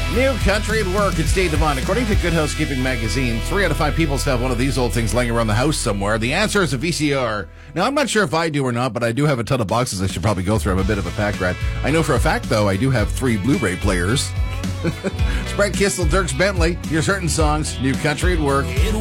New Country at Work. It's Dave Devon. According to Good Housekeeping magazine, 3 out of 5 people still have one of these old things laying around the house somewhere. The answer is a VCR. Now, I'm not sure if I do or not, but I do have a ton of boxes I should probably go through. I'm a bit of a pack rat. I know for a fact, though, I do have 3 Blu-ray players. Spread Kissel, Dierks Bentley, your certain songs, New Country at Work.